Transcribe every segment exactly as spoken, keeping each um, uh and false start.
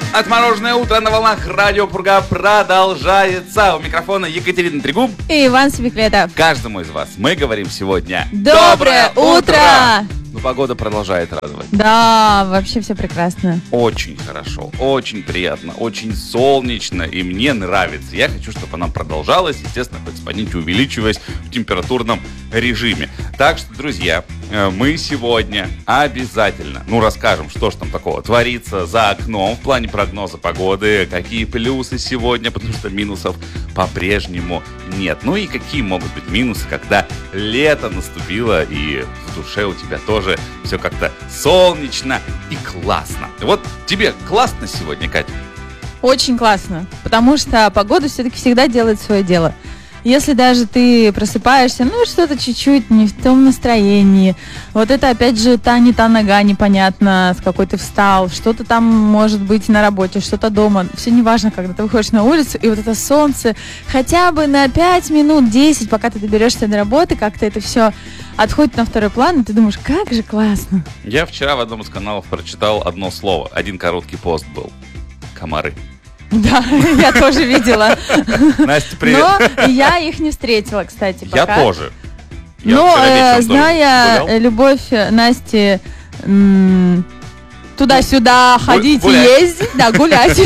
Отмороженное утро на волнах Радио Пурга продолжается. У микрофона Екатерина Трегуб и Иван Семикветов. Каждому из вас мы говорим сегодня Доброе, Доброе утро! утро! Ну, погода продолжает радовать. Да, вообще все прекрасно. Очень хорошо, очень приятно, очень солнечно, и мне нравится. Я хочу, чтобы она продолжалась, естественно, по экспоненте увеличиваясь в температурном режиме. Так что, друзья, мы сегодня обязательно, ну, расскажем, что же там такого творится за окном в плане прогноза погоды, какие плюсы сегодня, потому что минусов по-прежнему нет. Ну и какие могут быть минусы, когда лето наступило и в душе у тебя тоже все как-то солнечно и классно. Вот тебе классно сегодня, Катя? Очень классно, потому что погода все-таки всегда делает свое дело. Если даже ты просыпаешься, ну, что-то чуть-чуть не в том настроении, вот это, опять же, та не та нога, непонятно, с какой ты встал, что-то там может быть на работе, что-то дома, все неважно, когда ты выходишь на улицу, и вот это солнце хотя бы на пять минут, десять, пока ты доберешься до работы, как-то это все отходит на второй план, и ты думаешь, как же классно. Я вчера в одном из каналов прочитал одно слово, один короткий пост был. Комары. Да, я тоже видела. Настя, привет. Но я их не встретила, кстати, пока. Я тоже. Я Но, э, зная тоже любовь Насти м- туда-сюда Гу- ходить гулять. и ездить, да, гулять,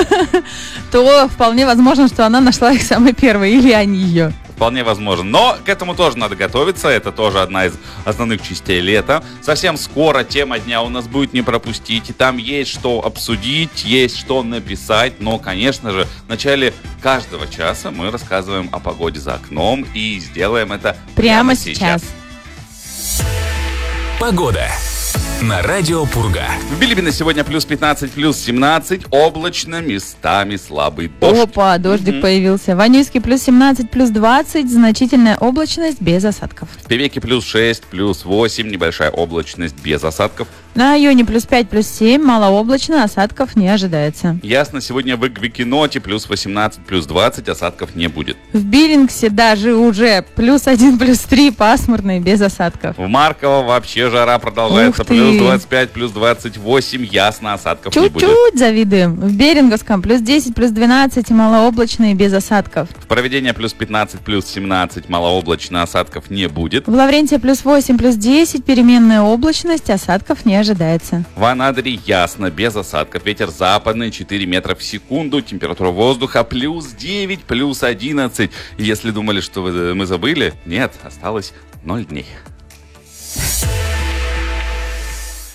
то вполне возможно, что она нашла их самой первой, или они ее. Вполне возможно. Но к этому тоже надо готовиться. Это тоже одна из основных частей лета. Совсем скоро тема дня у нас будет, не пропустить. И там есть что обсудить, есть что написать. Но, конечно же, в начале каждого часа мы рассказываем о погоде за окном. И сделаем это прямо, прямо сейчас. сейчас. Погода на Радио Пурга. В Билибино сегодня плюс пятнадцать, плюс семнадцать. Облачно, местами слабый дождь. Опа, дождик mm-hmm. появился. В Анюйске плюс семнадцать, плюс двадцать. Значительная облачность без осадков. В Певеке плюс шесть, плюс восемь. Небольшая облачность без осадков. На Айоне плюс пять, плюс семь. Малооблачно, осадков не ожидается. Ясно, сегодня в Игвикиноте плюс восемнадцать, плюс двадцать. Осадков не будет. В Биллингсе даже уже плюс один, плюс три. Пасмурно и без осадков. В Марково вообще жара продолжается. Плюс двадцать пять, плюс двадцать восемь, ясно, осадков Чуть-чуть не будет. Чуть-чуть завидуем. В Беринговском плюс десять, плюс двенадцать, малооблачно и без осадков. В Провидении плюс пятнадцать, плюс семнадцать, малооблачно, осадков не будет. В Лаврентии плюс восемь, плюс десять, переменная облачность, осадков не ожидается. В Анадыре ясно, без осадков. Ветер западный, четыре метра в секунду, температура воздуха плюс девять, плюс одиннадцать. Если думали, что вы, мы забыли, нет, осталось ноль дней.